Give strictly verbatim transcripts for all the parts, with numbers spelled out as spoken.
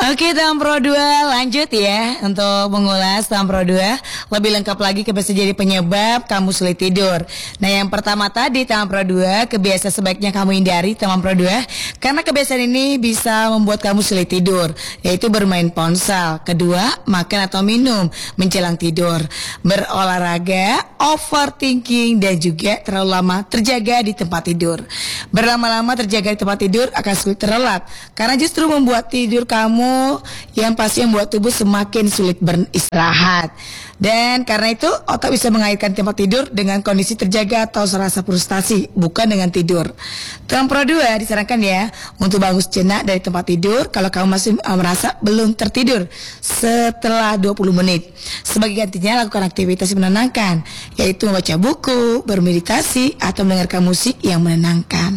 Oke, Tahun Pro dua lanjut ya untuk mengulas Tahun Pro dua lebih lengkap lagi kebiasaan jadi penyebab kamu sulit tidur. Nah, yang pertama tadi Tahun Pro dua, kebiasaan sebaiknya kamu hindari Tahun Pro dua karena kebiasaan ini bisa membuat kamu sulit tidur, yaitu bermain ponsel. Kedua, makan atau minum menjelang tidur, berolahraga, overthinking, dan juga terlalu lama terjaga di tempat tidur. Berlama-lama terjaga di tempat tidur akan sulit terlelap karena justru membuat tidur kamu yang pasti membuat tubuh semakin sulit beristirahat. Dan karena itu otak bisa mengaitkan tempat tidur dengan kondisi terjaga atau serasa frustasi, bukan dengan tidur. Tahun Pro dua disarankan ya untuk bangun sejenak dari tempat tidur kalau kamu masih merasa belum tertidur setelah dua puluh menit. Sebagai gantinya lakukan aktivitas yang menenangkan, yaitu membaca buku, bermeditasi, atau mendengarkan musik yang menenangkan.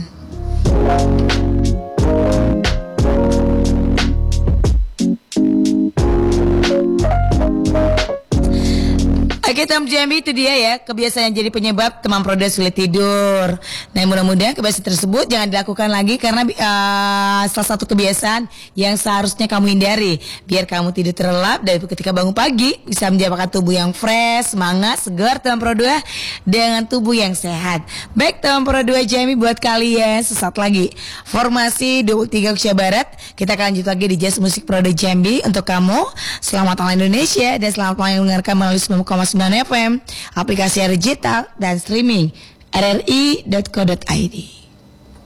Oke, Tom Jambi, itu dia ya kebiasaan yang jadi penyebab teman Pro dua sulit tidur. Nah, mudah-mudahan kebiasaan tersebut jangan dilakukan lagi karena uh, salah satu kebiasaan yang seharusnya kamu hindari biar kamu tidur terlelap dan ketika bangun pagi bisa menjaga tubuh yang fresh, semangat, segar teman Pro dua dengan tubuh yang sehat. Baik, teman Pro dua Jambi, buat kalian sesaat lagi formasi dua puluh tiga Indonesia Barat. Kita akan lanjut lagi di Jazz Musik Pro dua Jambi untuk kamu. Selamat malam Indonesia dan selamat malam mendengarkan melalui sembilan koma sembilan F M, aplikasi digital dan streaming r r i dot co dot i d.